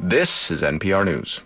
This is NPR News.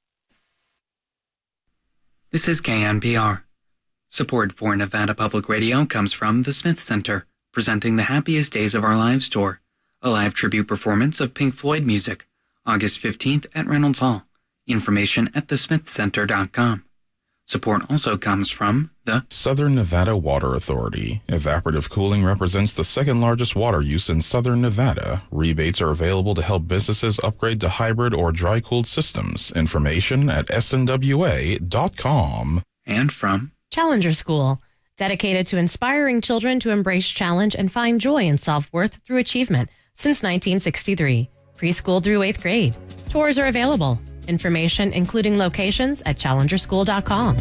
This is KNPR. Support for Nevada Public Radio comes from the Smith Center, presenting the Happiest Days of Our Lives tour, a live tribute performance of Pink Floyd music, August 15th at Reynolds Hall. Information at thesmithcenter.com. Support also comes from the Southern Nevada Water Authority. Evaporative cooling represents the second largest water use in Southern Nevada. Rebates are available to help businesses upgrade to hybrid or dry-cooled systems. Information at snwa.com. And from Challenger School, dedicated to inspiring children to embrace challenge and find joy in self-worth through achievement since 1963. Preschool through 8th grade. Tours are available. Information, including locations, at challengerschool.com.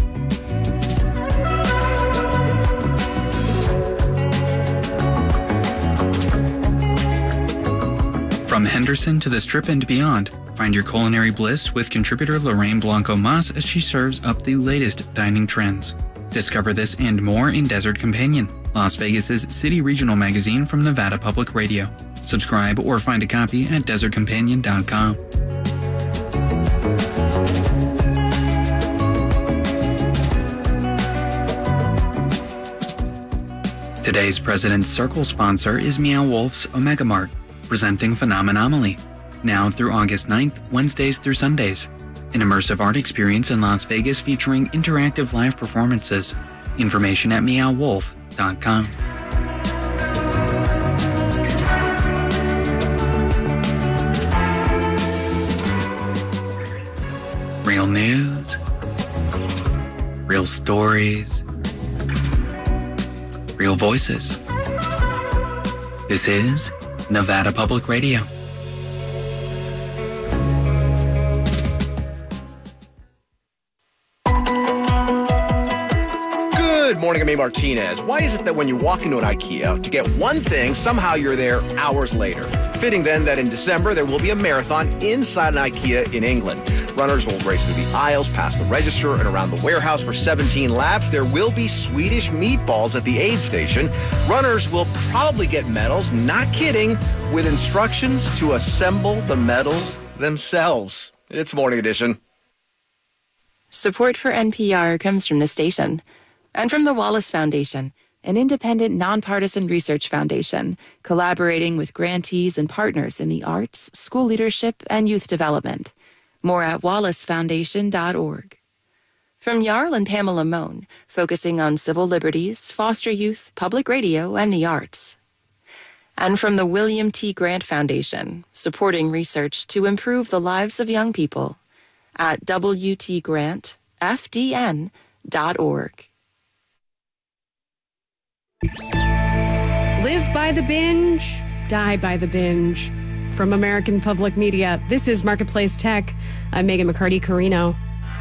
From Henderson to the Strip and beyond, find your culinary bliss with contributor Lorraine Blanco-Mas as she serves up the latest dining trends. Discover this and more in Desert Companion, Las Vegas's city regional magazine from Nevada Public Radio. Subscribe or find a copy at desertcompanion.com. Today's President's Circle sponsor is Meow Wolf's Omega Mart, presenting Phenomonomaly. Now through August 9th, Wednesdays through Sundays. An immersive art experience in Las Vegas featuring interactive live performances. Information at meowwolf.com. Real news, real stories, real voices. This is Nevada Public Radio. Good morning, I'm A. Martinez. Why is it that when you walk into an IKEA to get one thing, somehow you're there hours later? Fitting then that in December there will be a marathon inside an IKEA in England. Runners will race through the aisles, past the register, and around the warehouse for 17 laps. There will be Swedish meatballs at the aid station. Runners will probably get medals, not kidding, with instructions to assemble the medals themselves. It's Morning Edition. Support for NPR comes from the station and from the Wallace Foundation, an independent, nonpartisan research foundation collaborating with grantees and partners in the arts, school leadership, and youth development. More at wallacefoundation.org. From Jarl and Pamela Mohn, focusing on civil liberties, foster youth, public radio, and the arts. And from the William T. Grant Foundation, supporting research to improve the lives of young people at wtgrantfdn.org. Live by the binge, die by the binge. From American Public Media, this is Marketplace Tech. I'm Megan McCarty-Carino.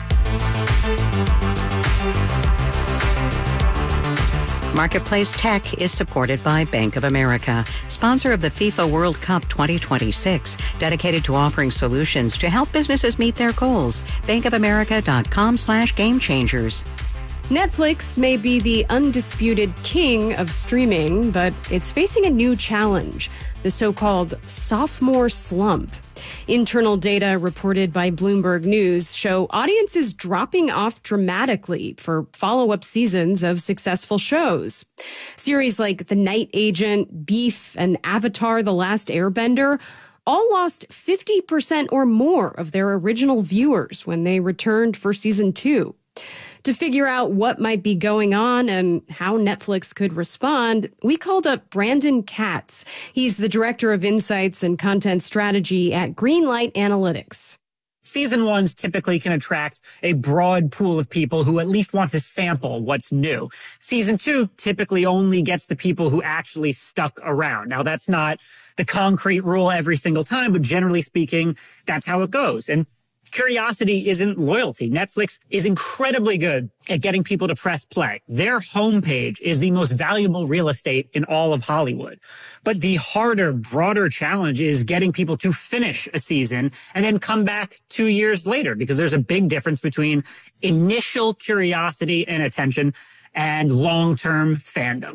Marketplace Tech is supported by Bank of America, sponsor of the FIFA World Cup 2026, dedicated to offering solutions to help businesses meet their goals. bankofamerica.com/gamechangers. Netflix may be the undisputed king of streaming, but it's facing a new challenge, the so-called sophomore slump. Internal data reported by Bloomberg News show audiences dropping off dramatically for follow-up seasons of successful shows. Series like The Night Agent, Beef, and Avatar: The Last Airbender all lost 50% or more of their original viewers when they returned for season 2. To figure out what might be going on and how Netflix could respond, we called up Brandon Katz. He's the Director of Insights and Content Strategy at Greenlight Analytics. Season ones typically can attract a broad pool of people who at least want to sample what's new. Season 2 typically only gets the people who actually stuck around. Now, that's not the concrete rule every single time, but generally speaking, that's how it goes. And curiosity isn't loyalty. Netflix is incredibly good at getting people to press play. Their homepage is the most valuable real estate in all of Hollywood. But the harder, broader challenge is getting people to finish a season and then come back 2 years later, because there's a big difference between initial curiosity and attention and long-term fandom.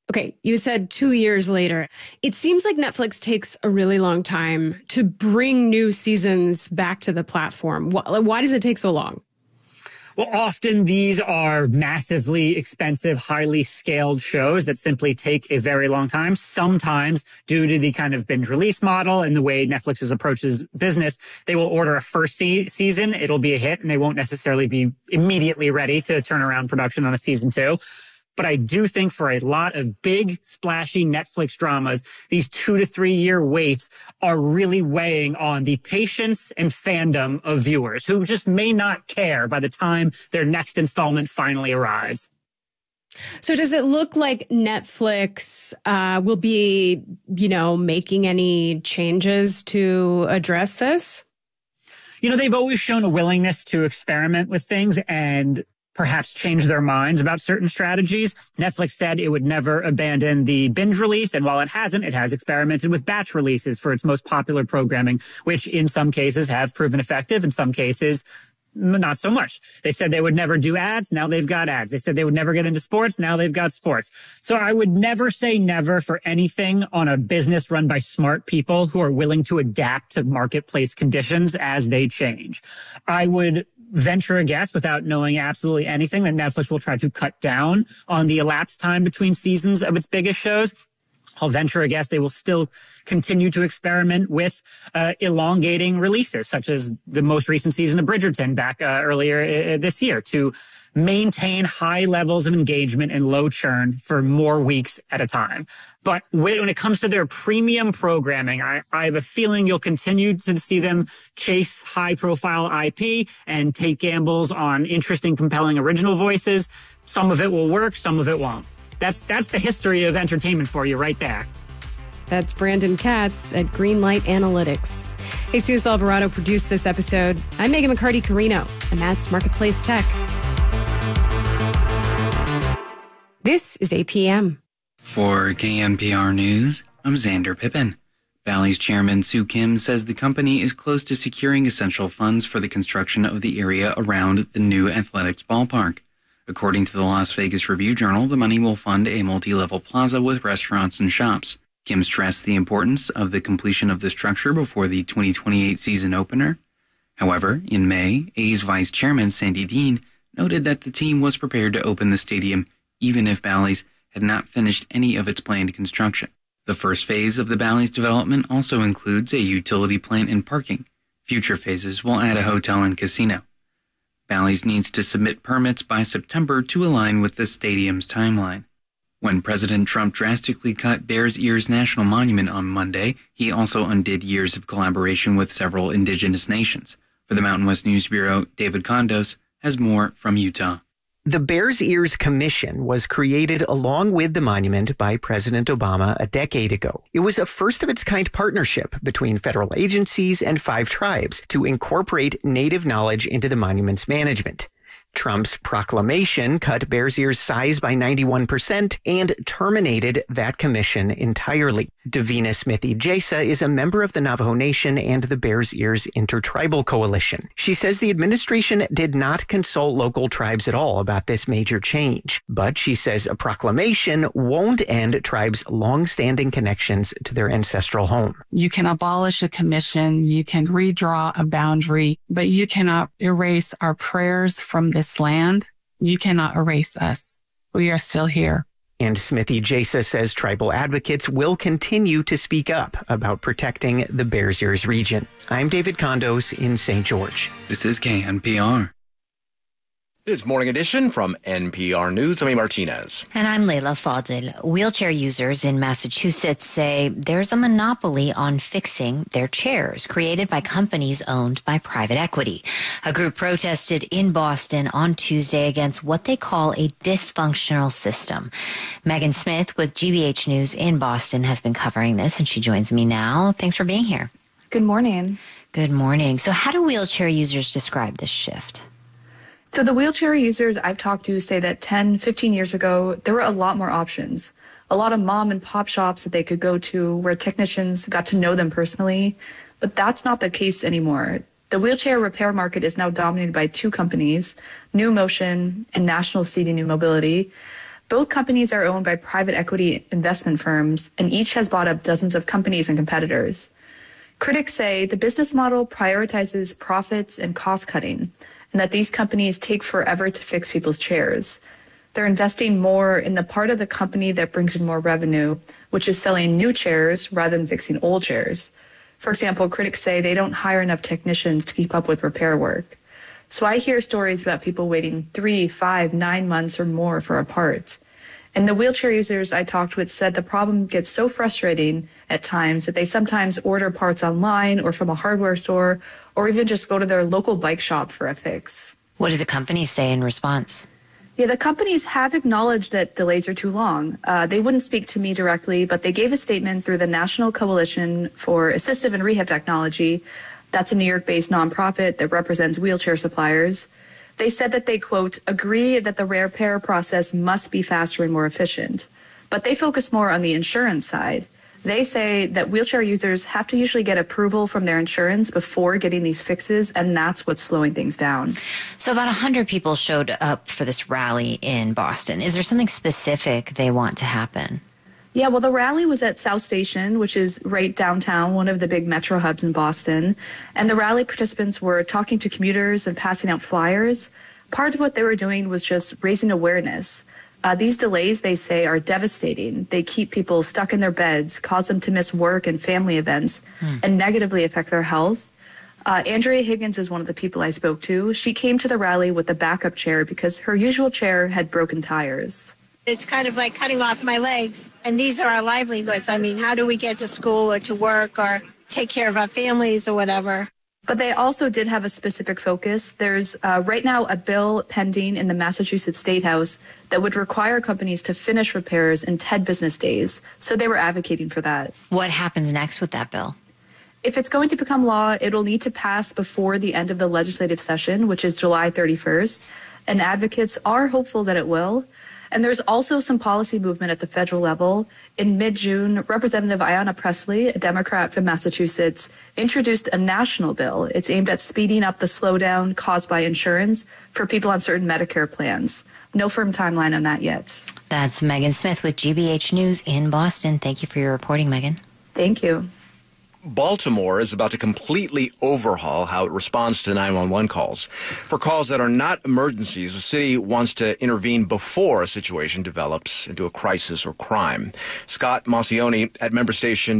Okay, you said 2 years later. It seems like Netflix takes a really long time to bring new seasons back to the platform. Why does it take so long? Well, often these are massively expensive, highly scaled shows that simply take a very long time. Sometimes, due to the kind of binge release model and the way Netflix approaches business, they will order a first season. It'll be a hit, and they won't necessarily be immediately ready to turn around production on a season 2. But I do think for a lot of big, splashy Netflix dramas, these 2 to 3 year waits are really weighing on the patience and fandom of viewers who just may not care by the time their next installment finally arrives. So does it look like Netflix will be, making any changes to address this? They've always shown a willingness to experiment with things and perhaps change their minds about certain strategies. Netflix said it would never abandon the binge release, and while it hasn't, it has experimented with batch releases for its most popular programming, which in some cases have proven effective, in some cases not so much. They said they would never do ads, now they've got ads. They said they would never get into sports, now they've got sports. So I would never say never for anything on a business run by smart people who are willing to adapt to marketplace conditions as they change. I would venture a guess without knowing absolutely anything that Netflix will try to cut down on the elapsed time between seasons of its biggest shows. I'll venture a guess they will still continue to experiment with elongating releases, such as the most recent season of Bridgerton back earlier this year, to maintain high levels of engagement and low churn for more weeks at a time. But when it comes to their premium programming, I have a feeling you'll continue to see them chase high-profile IP and take gambles on interesting, compelling original voices. Some of it will work, some of it won't. That's the history of entertainment for you right there. That's Brandon Katz at Greenlight Analytics. Jesus Alvarado produced this episode. I'm Megan McCarty-Carino, and that's Marketplace Tech. This is APM. For KNPR News, I'm Xander Pippin. Bally's chairman Soo Kim says the company is close to securing essential funds for the construction of the area around the new athletics ballpark. According to the Las Vegas Review-Journal, the money will fund a multi-level plaza with restaurants and shops. Kim stressed the importance of the completion of the structure before the 2028 season opener. However, in May, A's vice chairman Sandy Dean noted that the team was prepared to open the stadium even if Bally's had not finished any of its planned construction. The first phase of the Bally's development also includes a utility plant and parking. Future phases will add a hotel and casino. Bally's needs to submit permits by September to align with the stadium's timeline. When President Trump drastically cut Bears Ears National Monument on Monday, he also undid years of collaboration with several indigenous nations. For the Mountain West News Bureau, David Kondos has more from Utah. The Bears Ears Commission was created along with the monument by President Obama a decade ago. It was a first-of-its-kind partnership between federal agencies and 5 tribes to incorporate Native knowledge into the monument's management. Trump's proclamation cut Bears Ears' size by 91% and terminated that commission entirely. Davina Smithy-Jasa is a member of the Navajo Nation and the Bears Ears Intertribal Coalition. She says the administration did not consult local tribes at all about this major change. But she says a proclamation won't end tribes' long-standing connections to their ancestral home. You can abolish a commission, you can redraw a boundary, but you cannot erase our prayers from this land. You cannot erase us. We are still here. And Smithy-Jasa says tribal advocates will continue to speak up about protecting the Bears Ears region. I'm David Kondos in St. George. This is KNPR. It's Morning Edition from NPR News. I'm Amy Martinez. And I'm Leila Fadil. Wheelchair users in Massachusetts say there's a monopoly on fixing their chairs created by companies owned by private equity. A group protested in Boston on Tuesday against what they call a dysfunctional system. Megan Smith with GBH News in Boston has been covering this, and she joins me now. Thanks for being here. Good morning. Good morning. So how do wheelchair users describe this shift? So the wheelchair users I've talked to say that 10, 15 years ago, there were a lot more options. A lot of mom and pop shops that they could go to where technicians got to know them personally. But that's not the case anymore. The wheelchair repair market is now dominated by 2 companies, New Motion and National Seating New Mobility. Both companies are owned by private equity investment firms, and each has bought up dozens of companies and competitors. Critics say the business model prioritizes profits and cost cutting, and that these companies take forever to fix people's chairs. They're investing more in the part of the company that brings in more revenue, which is selling new chairs rather than fixing old chairs. For example, critics say they don't hire enough technicians to keep up with repair work. So I hear stories about people waiting 3, 5, 9 months or more for a part. And the wheelchair users I talked with said the problem gets so frustrating at times that they sometimes order parts online or from a hardware store, or even just go to their local bike shop for a fix. What did the companies say in response? Yeah, the companies have acknowledged that delays are too long. They wouldn't speak to me directly, but they gave a statement through the National Coalition for Assistive and Rehab Technology. That's a New York-based nonprofit that represents wheelchair suppliers. They said that they, quote, agree that the repair process must be faster and more efficient. But they focus more on the insurance side. They say that wheelchair users have to usually get approval from their insurance before getting these fixes, and that's what's slowing things down. So about 100 people showed up for this rally in Boston. Is there something specific they want to happen? Yeah, well, the rally was at South Station, which is right downtown, one of the big metro hubs in Boston. And the rally participants were talking to commuters and passing out flyers. Part of what they were doing was just raising awareness. These delays, they say, are devastating. They keep people stuck in their beds, cause them to miss work and family events, and negatively affect their health. Andrea Higgins is one of the people I spoke to. She came to the rally with a backup chair because her usual chair had broken tires. It's kind of like cutting off my legs, and these are our livelihoods. I mean, how do we get to school or to work or take care of our families or whatever? But they also did have a specific focus. There's right now a bill pending in the Massachusetts State House that would require companies to finish repairs in 10 business days. So they were advocating for that. What happens next with that bill? If it's going to become law, it'll need to pass before the end of the legislative session, which is July 31st. And advocates are hopeful that it will. And there's also some policy movement at the federal level. In mid-June, Representative Ayanna Pressley, a Democrat from Massachusetts, introduced a national bill. It's aimed at speeding up the slowdown caused by insurance for people on certain Medicare plans. No firm timeline on that yet. That's Megan Smith with GBH News in Boston. Thank you for your reporting, Megan. Thank you. Baltimore is about to completely overhaul how it responds to 911 calls. For calls that are not emergencies, the city wants to intervene before a situation develops into a crisis or crime. Scott Maucione at member station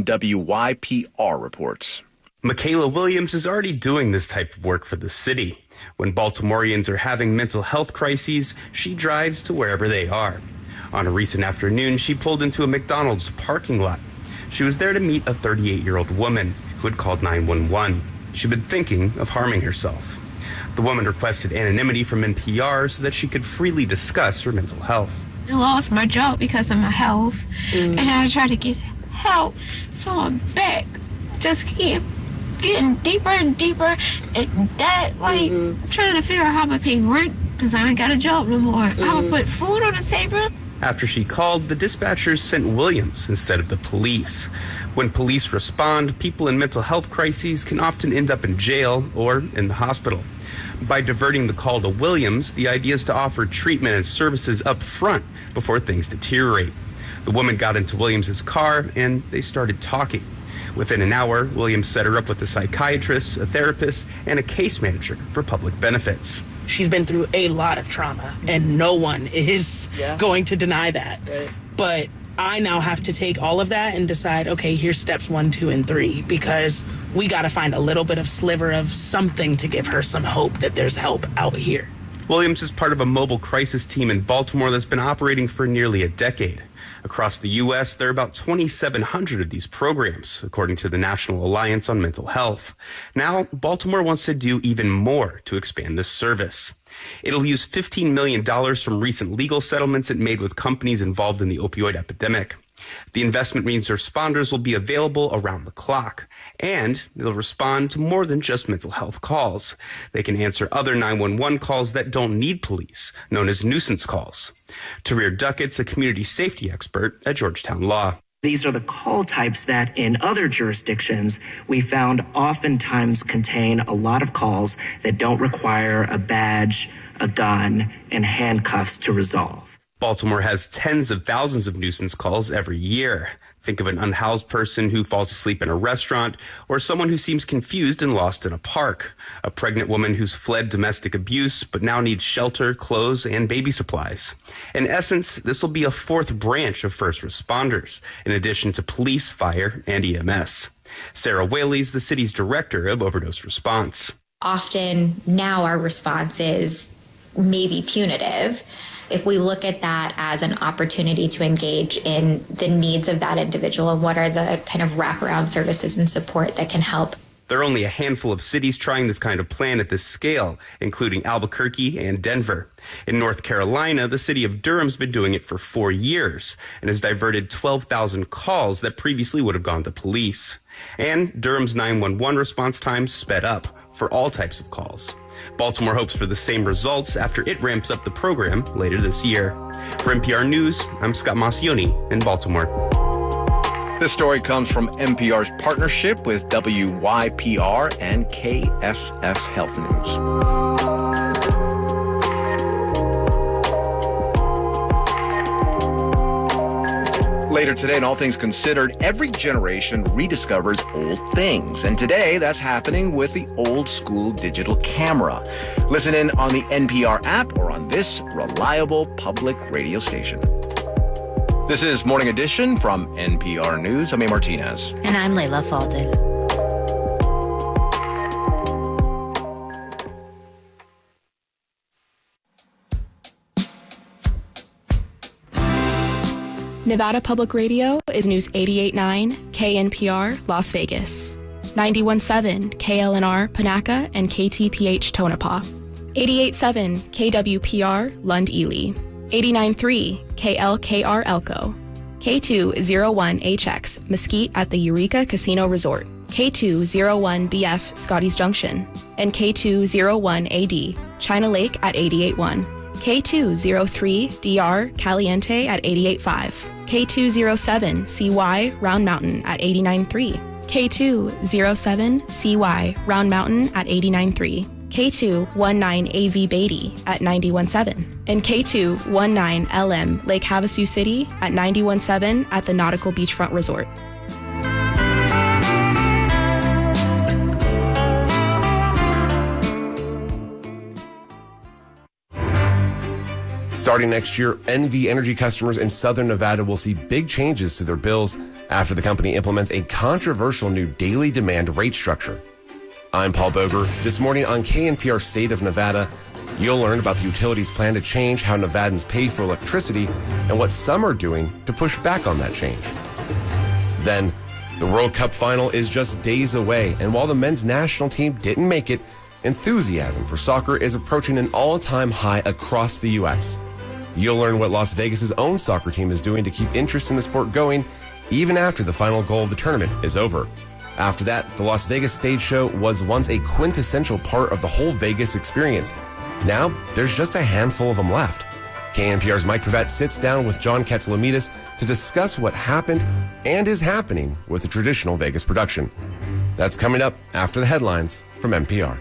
WYPR reports. Michaela Williams is already doing this type of work for the city. When Baltimoreans are having mental health crises, she drives to wherever they are. On a recent afternoon, she pulled into a McDonald's parking lot. She was there to meet a 38-year-old woman who had called 911. She'd been thinking of harming herself. The woman requested anonymity from NPR so that she could freely discuss her mental health. I lost my job because of my health, and I tried to get help, so I'm back. Just keep getting deeper and deeper in debt, trying to figure out how I'm going to pay rent because I ain't got a job no more. How to put food on the table. After she called, the dispatchers sent Williams instead of the police. When police respond, people in mental health crises can often end up in jail or in the hospital. By diverting the call to Williams, the idea is to offer treatment and services up front before things deteriorate. The woman got into Williams's car and they started talking. Within an hour, Williams set her up with a psychiatrist, a therapist, and a case manager for public benefits. She's been through a lot of trauma, and no one is going to deny that. Right. But I now have to take all of that and decide, okay, here's steps 1, 2, and 3, because we got to find a little bit of sliver of something to give her some hope that there's help out here. Williams is part of a mobile crisis team in Baltimore that's been operating for nearly a decade. Across the U.S., there are about 2,700 of these programs, according to the National Alliance on Mental Health. Now, Baltimore wants to do even more to expand this service. It'll use $15 million from recent legal settlements it made with companies involved in the opioid epidemic. The investment means responders will be available around the clock, and they'll respond to more than just mental health calls. They can answer other 911 calls that don't need police, known as nuisance calls. Tarir Duckett's a community safety expert at Georgetown Law. These are the call types that in other jurisdictions we found oftentimes contain a lot of calls that don't require a badge, a gun, and handcuffs to resolve. Baltimore has tens of thousands of nuisance calls every year. Think of an unhoused person who falls asleep in a restaurant, or someone who seems confused and lost in a park, a pregnant woman who's fled domestic abuse but now needs shelter, clothes, and baby supplies. In essence, this will be a fourth branch of first responders, in addition to police, fire, and EMS. Sarah Whaley is the city's director of overdose response. Often now our response is maybe punitive. If we look at that as an opportunity to engage in the needs of that individual and what are the kind of wraparound services and support that can help. There are only a handful of cities trying this kind of plan at this scale, including Albuquerque and Denver. In North Carolina, the city of Durham's been doing it for 4 years and has diverted 12,000 calls that previously would have gone to police. And Durham's 911 response times sped up for all types of calls. Baltimore hopes for the same results after it ramps up the program later this year. For NPR News, I'm Scott Maucione in Baltimore. This story comes from NPR's partnership with WYPR and KFF Health News. Later today, in All Things Considered, every generation rediscovers old things. And today, that's happening with the old school digital camera. Listen in on the NPR app or on this reliable public radio station. This is Morning Edition from NPR News. I'm A. Martinez. And I'm Layla Faldin. Nevada Public Radio is News 88.9 KNPR Las Vegas, 91.7 KLNR Panaca and KTPH Tonopah, 88.7 KWPR Lund Ely, 89.3 KLKR Elko, K201HX Mesquite at the Eureka Casino Resort, K201BF Scotty's Junction, and K201AD China Lake at 88.1. K203DR Caliente at 88.5, K207CY Round Mountain at 89.3, K207CY Round Mountain at 89.3, K219AV Beatty at 91.7, and K219LM Lake Havasu City at 91.7 at the Nautical Beachfront Resort. Starting next year, NV Energy customers in Southern Nevada will see big changes to their bills after the company implements a controversial new daily demand rate structure. I'm Paul Boger. This morning on KNPR State of Nevada, you'll learn about the utility's plan to change how Nevadans pay for electricity and what some are doing to push back on that change. Then, the World Cup final is just days away, and while the men's national team didn't make it, enthusiasm for soccer is approaching an all-time high across the U.S. You'll learn what Las Vegas's own soccer team is doing to keep interest in the sport going, even after the final goal of the tournament is over. After that, the Las Vegas stage show was once a quintessential part of the whole Vegas experience. Now, there's just a handful of them left. KNPR's Mike Prevet sits down with John Katsalamidis to discuss what happened and is happening with the traditional Vegas production. That's coming up after the headlines from NPR.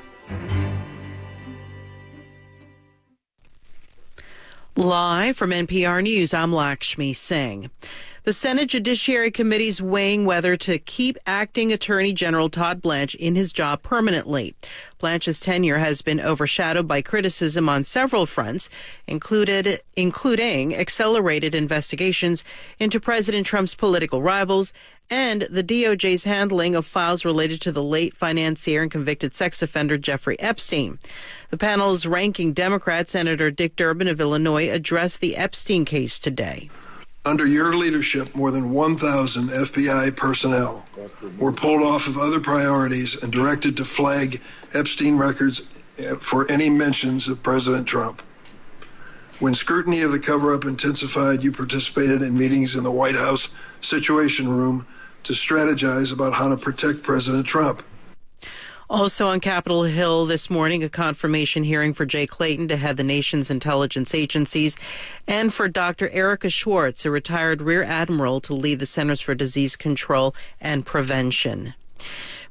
Live from NPR News, I'm Lakshmi Singh. The Senate Judiciary Committee is weighing whether to keep acting Attorney General Todd Blanche in his job permanently. Blanche's tenure has been overshadowed by criticism on several fronts, including accelerated investigations into President Trump's political rivals and the DOJ's handling of files related to the late financier and convicted sex offender Jeffrey Epstein. The panel's ranking Democrat, Senator Dick Durbin of Illinois, addressed the Epstein case today. Under your leadership, more than 1,000 FBI personnel were pulled off of other priorities and directed to flag Epstein records for any mentions of President Trump. When scrutiny of the cover-up intensified, you participated in meetings in the White House Situation Room to strategize about how to protect President Trump. Also on Capitol Hill this morning, a confirmation hearing for Jay Clayton to head the nation's intelligence agencies and for Dr. Erica Schwartz, a retired Rear Admiral, to lead the Centers for Disease Control and Prevention.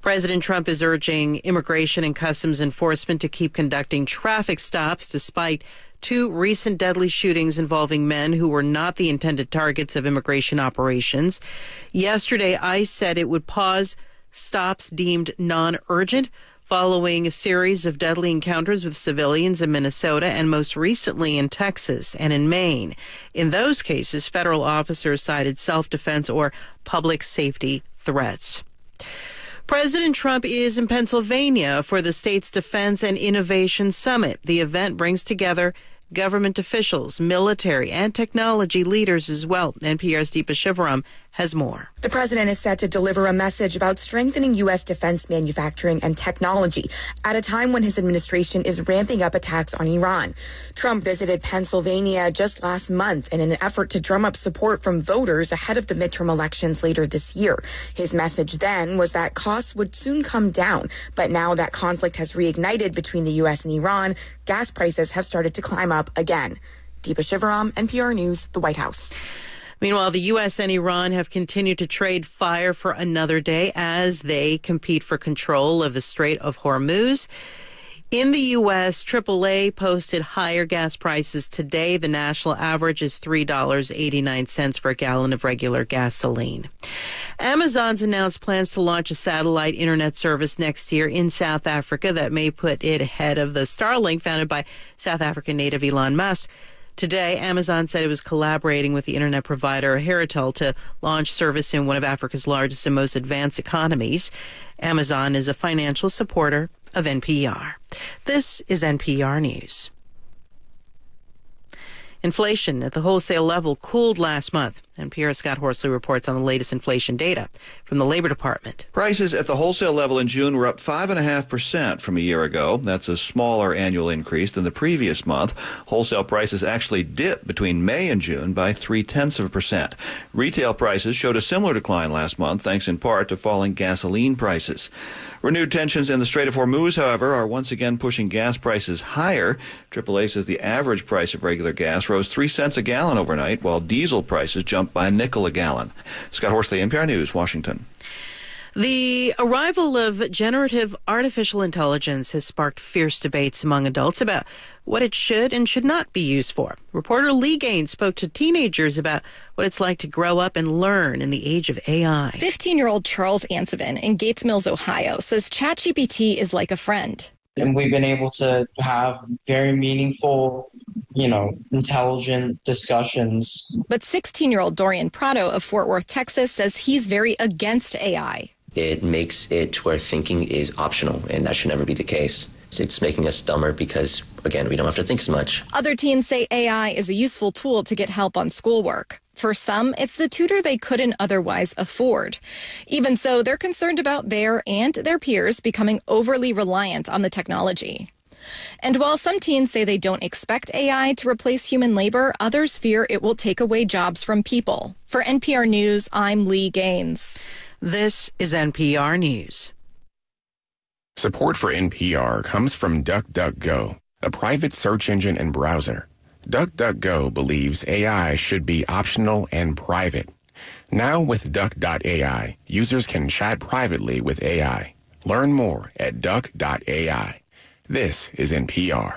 President Trump is urging Immigration and Customs Enforcement to keep conducting traffic stops despite 2 recent deadly shootings involving men who were not the intended targets of immigration operations. Yesterday, ICE said it would pause stops deemed non-urgent following a series of deadly encounters with civilians in Minnesota and most recently in Texas and in Maine. In those cases, federal officers cited self-defense or public safety threats. President Trump is in Pennsylvania for the state's Defense and Innovation Summit. The event brings together government officials, military, and technology leaders as well. NPR's Deepa Shivaram has more. The president is set to deliver a message about strengthening U.S. defense manufacturing and technology at a time when his administration is ramping up attacks on Iran. Trump visited Pennsylvania just last month in an effort to drum up support from voters ahead of the midterm elections later this year. His message then was that costs would soon come down, but now that conflict has reignited between the U.S. and Iran, gas prices have started to climb up again. Deepa Shivaram, NPR News, the White House. Meanwhile, the U.S. and Iran have continued to trade fire for another day as they compete for control of the Strait of Hormuz. In the U.S., AAA posted higher gas prices today. The national average is $3.89 for a gallon of regular gasoline. Amazon's announced plans to launch a satellite internet service next year in South Africa that may put it ahead of the Starlink founded by South African native Elon Musk. Today, Amazon said it was collaborating with the internet provider Heritel to launch service in one of Africa's largest and most advanced economies. Amazon is a financial supporter of NPR. This is NPR News. Inflation at the wholesale level cooled last month. NPR's Scott Horsley reports on the latest inflation data from the Labor Department. Prices at the wholesale level in June were up 5.5% from a year ago. That's a smaller annual increase than the previous month. Wholesale prices actually dipped between May and June by 0.3%. Retail prices showed a similar decline last month, thanks in part to falling gasoline prices. Renewed tensions in the Strait of Hormuz, however, are once again pushing gas prices higher. AAA says the average price of regular gas rose 3 cents a gallon overnight, while diesel prices jumped by a nickel a gallon. Scott Horsley, NPR News, Washington. The arrival of generative artificial intelligence has sparked fierce debates among adults about what it should and should not be used for. Reporter Lee Gaines spoke to teenagers about what it's like to grow up and learn in the age of AI. 15-year-old Charles Ansevin in Gates Mills, Ohio, says ChatGPT is like a friend. And we've been able to have very meaningful, intelligent discussions. But 16-year-old Dorian Prado of Fort Worth, Texas, says he's very against AI. It makes it where thinking is optional, and that should never be the case. It's making us dumber because, again, we don't have to think as much. Other teens say AI is a useful tool to get help on schoolwork. For some, it's the tutor they couldn't otherwise afford. Even so, they're concerned about their and their peers becoming overly reliant on the technology. And while some teens say they don't expect AI to replace human labor, others fear it will take away jobs from people. For NPR News, I'm Lee Gaines. This is NPR News. Support for NPR comes from DuckDuckGo, a private search engine and browser. DuckDuckGo believes AI should be optional and private. Now with Duck.ai, users can chat privately with AI. Learn more at Duck.ai. This is NPR.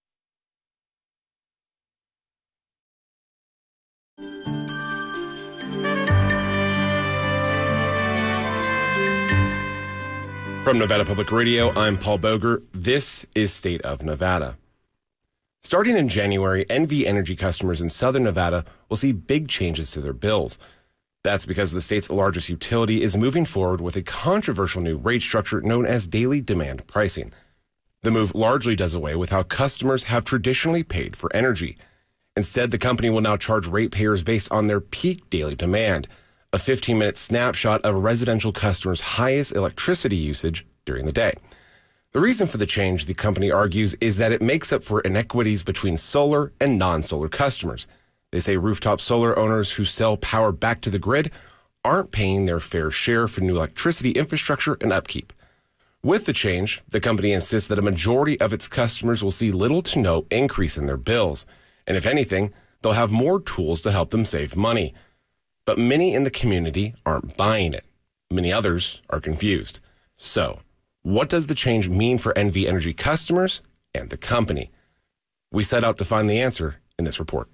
From Nevada Public Radio, I'm Paul Boger. This is State of Nevada. Starting in January, NV Energy customers in Southern Nevada will see big changes to their bills. That's because the state's largest utility is moving forward with a controversial new rate structure known as daily demand pricing. The move largely does away with how customers have traditionally paid for energy. Instead, the company will now charge ratepayers based on their peak daily demand, a 15-minute snapshot of a residential customer's highest electricity usage during the day. The reason for the change, the company argues, is that it makes up for inequities between solar and non-solar customers. They say rooftop solar owners who sell power back to the grid aren't paying their fair share for new electricity infrastructure and upkeep. With the change, the company insists that a majority of its customers will see little to no increase in their bills. And if anything, they'll have more tools to help them save money. But many in the community aren't buying it. Many others are confused. So, what does the change mean for NV Energy customers and the company? We set out to find the answer in this report.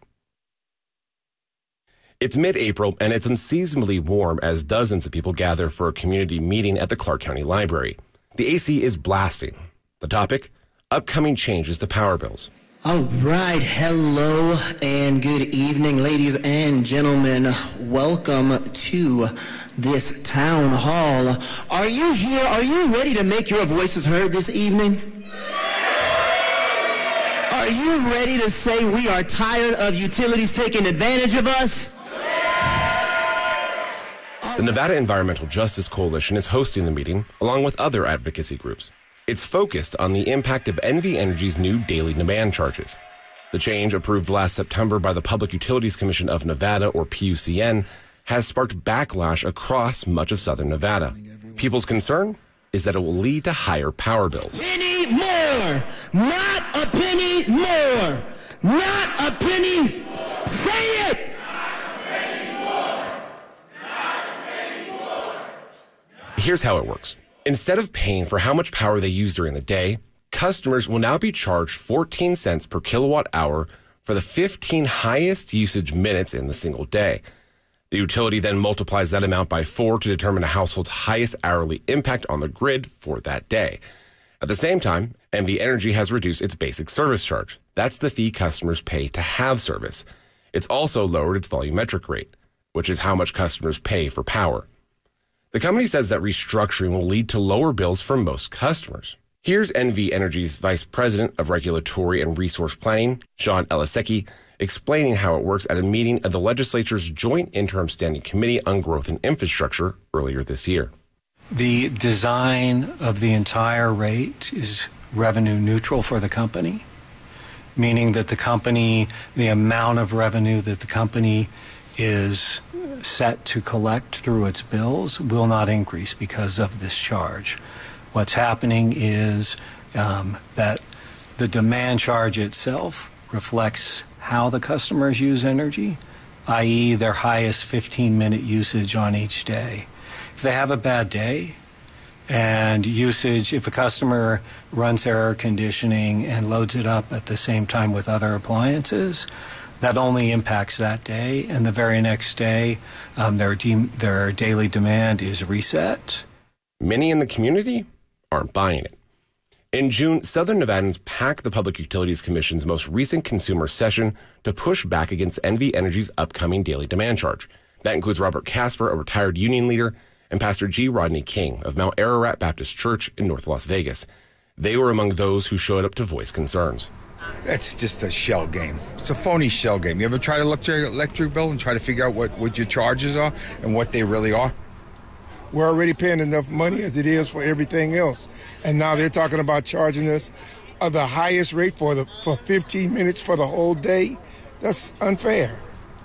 It's mid-April, and it's unseasonably warm as dozens of people gather for a community meeting at the Clark County Library. The AC is blasting. The topic? Upcoming changes to power bills. All right. Hello and good evening, ladies and gentlemen. Welcome to this town hall. Are you here? Are you ready to make your voices heard this evening? Are you ready to say we are tired of utilities taking advantage of us? The Nevada Environmental Justice Coalition is hosting the meeting, along with other advocacy groups. It's focused on the impact of NV Energy's new daily demand charges. The change, approved last September by the Public Utilities Commission of Nevada, or PUCN, has sparked backlash across much of southern Nevada. People's concern is that it will lead to higher power bills. Penny more! Not a penny more! Not a penny! Say it! Here's how it works. Instead of paying for how much power they use during the day, customers will now be charged 14 cents per kilowatt hour for the 15 highest usage minutes in the single day. The utility then multiplies that amount by 4 to determine a household's highest hourly impact on the grid for that day. At the same time, NV Energy has reduced its basic service charge. That's the fee customers pay to have service. It's also lowered its volumetric rate, which is how much customers pay for power. The company says that restructuring will lead to lower bills for most customers. Here's NV Energy's Vice President of Regulatory and Resource Planning, Sean Elisecki, explaining how it works at a meeting of the legislature's Joint Interim Standing Committee on Growth and Infrastructure earlier this year. The design of the entire rate is revenue neutral for the company, meaning that the amount of revenue that the company is set to collect through its bills will not increase because of this charge. What's happening is that the demand charge itself reflects how the customers use energy, i.e. their highest 15-minute usage on each day. If they have a bad day and usage, if a customer runs their air conditioning and loads it up at the same time with other appliances, that only impacts that day, and the very next day, their daily demand is reset. Many in the community aren't buying it. In June, Southern Nevadans packed the Public Utilities Commission's most recent consumer session to push back against NV Energy's upcoming daily demand charge. That includes Robert Casper, a retired union leader, and Pastor G. Rodney King of Mount Ararat Baptist Church in North Las Vegas. They were among those who showed up to voice concerns. That's just a shell game. It's a phony shell game. You ever try to look at your electric bill and try to figure out what your charges are and what they really are? We're already paying enough money as it is for everything else. And now they're talking about charging us the highest rate for 15 minutes for the whole day. That's unfair.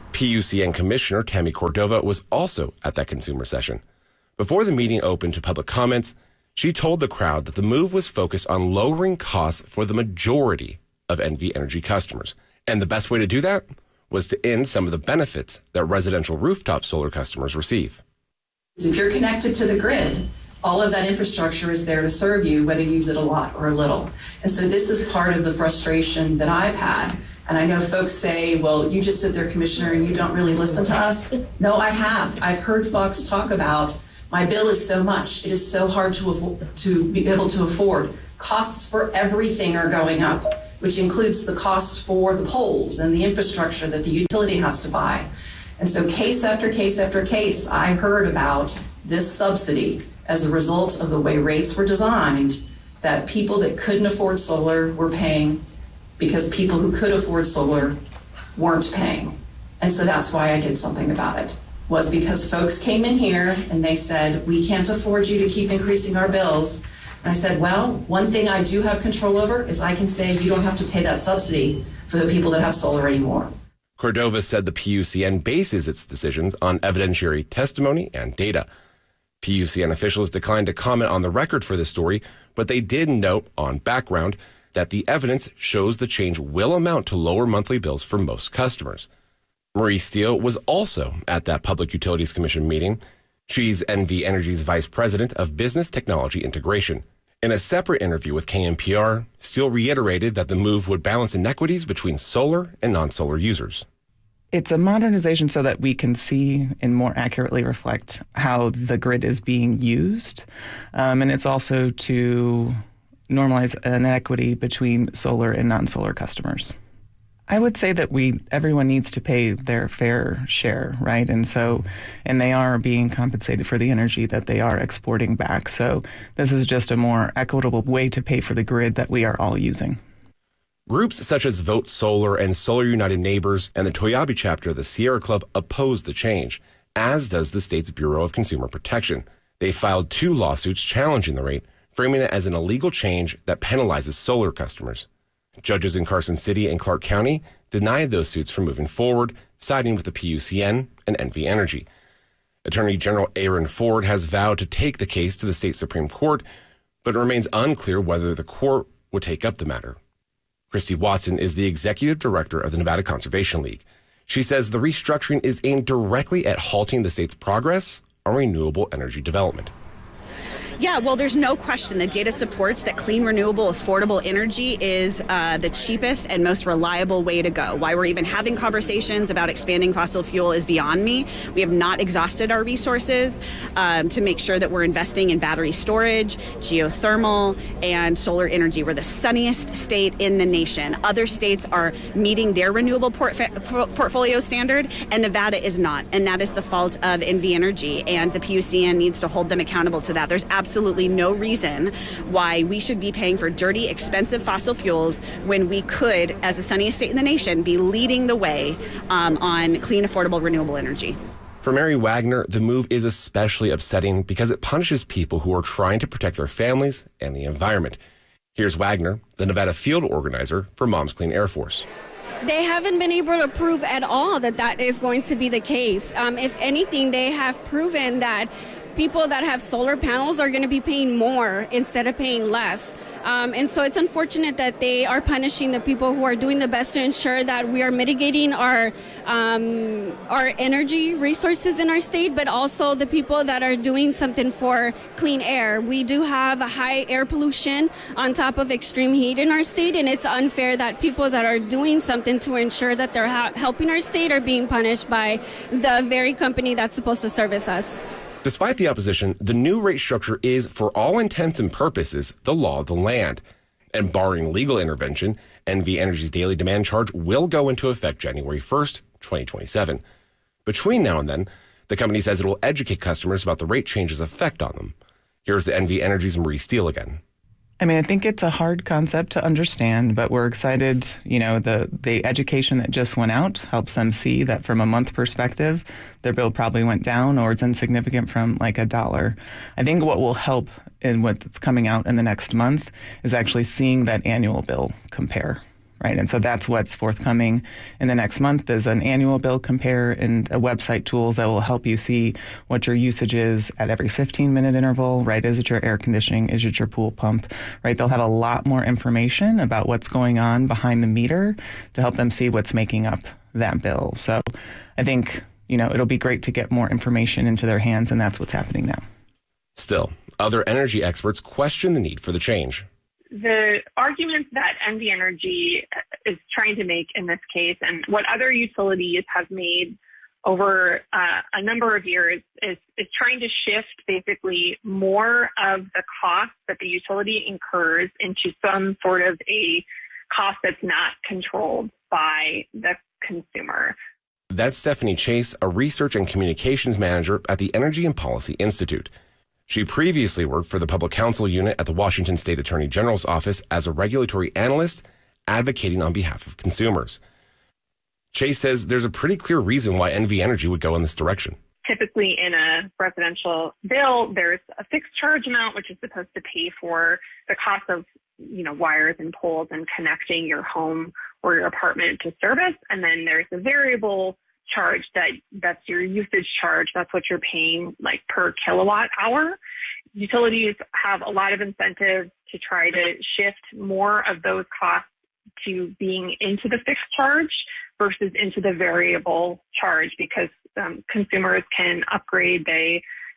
PUCN Commissioner Tammy Cordova was also at that consumer session. Before the meeting opened to public comments, she told the crowd that the move was focused on lowering costs for the majority of NV Energy customers. And the best way to do that was to end some of the benefits that residential rooftop solar customers receive. If you're connected to the grid, all of that infrastructure is there to serve you, whether you use it a lot or a little. And so this is part of the frustration that I've had. And I know folks say, well, you just sit there, Commissioner, and you don't really listen to us. No, I have. I've heard folks talk about, my bill is so much. It is so hard to be able to afford. Costs for everything are going up, which includes the cost for the poles and the infrastructure that the utility has to buy. And so case after case after case, I heard about this subsidy as a result of the way rates were designed, that people that couldn't afford solar were paying because people who could afford solar weren't paying. And so that's why I did something about it, was because folks came in here and they said, we can't afford you to keep increasing our bills. And I said, well, one thing I do have control over is I can say you don't have to pay that subsidy for the people that have solar anymore. Cordova said the PUCN bases its decisions on evidentiary testimony and data. PUCN officials declined to comment on the record for this story, but they did note on background that the evidence shows the change will amount to lower monthly bills for most customers. Marie Steele was also at that Public Utilities Commission meeting. She's NV Energy's Vice President of Business Technology Integration. In a separate interview with KNPR, Steele reiterated that the move would balance inequities between solar and non-solar users. It's a modernization so that we can see and more accurately reflect how the grid is being used. And it's also to normalize an inequity between solar and non-solar customers. I would say that everyone needs to pay their fair share, right? And they are being compensated for the energy that they are exporting back. So this is just a more equitable way to pay for the grid that we are all using. Groups such as Vote Solar and Solar United Neighbors and the Toyabe chapter of the Sierra Club oppose the change, as does the state's Bureau of Consumer Protection. They filed 2 lawsuits challenging the rate, framing it as an illegal change that penalizes solar customers. Judges in Carson City and Clark County denied those suits from moving forward, siding with the PUCN and NV Energy. Attorney General Aaron Ford has vowed to take the case to the state Supreme Court, but it remains unclear whether the court would take up the matter. Christy Watson is the executive director of the Nevada Conservation League. She says the restructuring is aimed directly at halting the state's progress on renewable energy development. Yeah, well, there's no question that data supports that clean, renewable, affordable energy is the cheapest and most reliable way to go. Why we're even having conversations about expanding fossil fuel is beyond me. We have not exhausted our resources to make sure that we're investing in battery storage, geothermal, and solar energy. We're the sunniest state in the nation. Other states are meeting their renewable portfolio standard, and Nevada is not. And that is the fault of NV Energy, and the PUCN needs to hold them accountable to that. There's absolutely no reason why we should be paying for dirty, expensive fossil fuels when we could, as the sunniest state in the nation, be leading the way on clean, affordable, renewable energy. For Mary Wagner, the move is especially upsetting because it punishes people who are trying to protect their families and the environment. Here's Wagner, the Nevada field organizer for Moms Clean Air Force. They haven't been able to prove at all that is going to be the case. If anything, they have proven that people that have solar panels are going to be paying more instead of paying less. And so it's unfortunate that they are punishing the people who are doing the best to ensure that we are mitigating our energy resources in our state, but also the people that are doing something for clean air. We do have a high air pollution on top of extreme heat in our state, and it's unfair that people that are doing something to ensure that they're helping our state are being punished by the very company that's supposed to service us. Despite the opposition, the new rate structure is, for all intents and purposes, the law of the land. And barring legal intervention, NV Energy's daily demand charge will go into effect January 1st, 2027. Between now and then, the company says it will educate customers about the rate change's effect on them. Here's the NV Energy's Marie Steele again. I mean, I think it's a hard concept to understand, but we're excited. You know, the education that just went out helps them see that from a month perspective, their bill probably went down or it's insignificant from like $1. I think what will help in what's coming out in the next month is actually seeing that annual bill compare. Right. And so that's what's forthcoming in the next month is an annual bill compare and a website tools that will help you see what your usage is at every 15-minute interval. Right. Is it your air conditioning? Is it your pool pump? Right. They'll have a lot more information about what's going on behind the meter to help them see what's making up that bill. So I think, you know, it'll be great to get more information into their hands. And that's what's happening now. Still, other energy experts question the need for the change. The arguments that NV Energy is trying to make in this case and what other utilities have made over a number of years is trying to shift basically more of the cost that the utility incurs into some sort of a cost that's not controlled by the consumer. That's Stephanie Chase, a research and communications manager at the Energy and Policy Institute. She previously worked for the Public Counsel Unit at the Washington State Attorney General's Office as a regulatory analyst advocating on behalf of consumers. Chase says there's a pretty clear reason why NV Energy would go in this direction. Typically in a residential bill, there's a fixed charge amount, which is supposed to pay for the cost of, you know, wires and poles and connecting your home or your apartment to service. And then there's a variable charge that's your usage charge. That's what you're paying like per kilowatt hour. Utilities have a lot of incentives to try to shift more of those costs to being into the fixed charge versus into the variable charge because consumers can upgrade.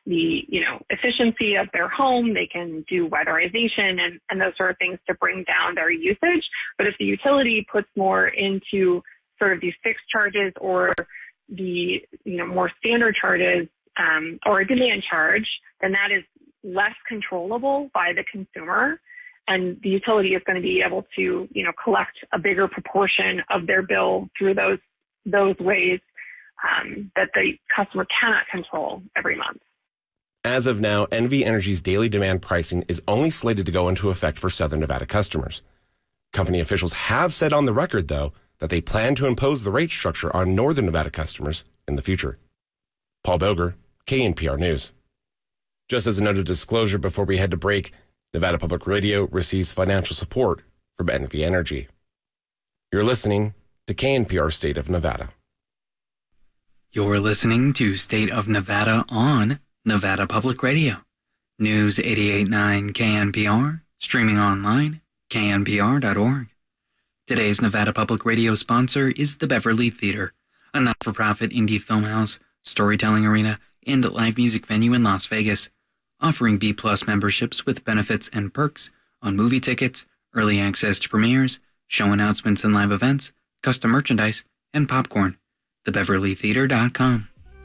the, efficiency of their home. They can do weatherization and those sort of things to bring down their usage. But if the utility puts more into sort of these fixed charges or the, more standard charges, or a demand charge, then that is less controllable by the consumer. And the utility is going to be able to, collect a bigger proportion of their bill through those ways that the customer cannot control every month. As of now, NV Energy's daily demand pricing is only slated to go into effect for Southern Nevada customers. Company officials have said on the record, though, that they plan to impose the rate structure on Northern Nevada customers in the future. Paul Boger, KNPR News. Just as a note of disclosure before we head to break, Nevada Public Radio receives financial support from NV Energy. You're listening to KNPR State of Nevada. You're listening to State of Nevada on Nevada Public Radio. News 88.9 KNPR, streaming online, knpr.org. Today's Nevada Public Radio sponsor is the Beverly Theater, a not-for-profit indie film house, storytelling arena, and live music venue in Las Vegas, offering B-Plus memberships with benefits and perks on movie tickets, early access to premieres, show announcements and live events, custom merchandise, and popcorn. TheBeverlyTheater.com.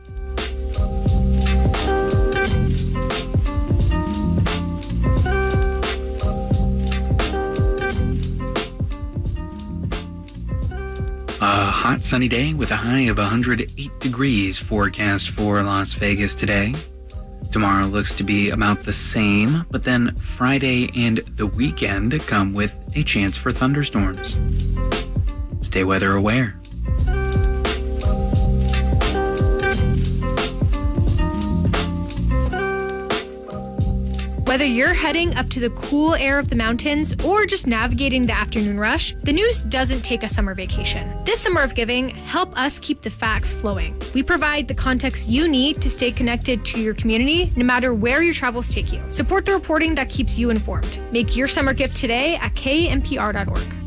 A hot sunny day with a high of 108 degrees forecast for Las Vegas today. Tomorrow looks to be about the same, but then Friday and the weekend come with a chance for thunderstorms. Stay weather aware. Whether you're heading up to the cool air of the mountains or just navigating the afternoon rush, the news doesn't take a summer vacation. This Summer of Giving, help us keep the facts flowing. We provide the context you need to stay connected to your community, no matter where your travels take you. Support the reporting that keeps you informed. Make your summer gift today at knpr.org.